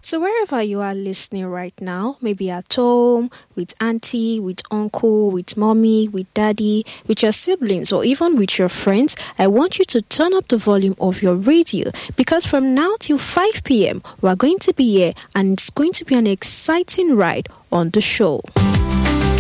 So wherever you are listening right now, maybe at home, with auntie, with uncle, with mommy, with daddy, with your siblings, or even with your friends, I want you to turn up the volume of your radio, because from now till 5 p.m., we're going to be here and it's going to be an exciting ride on the show.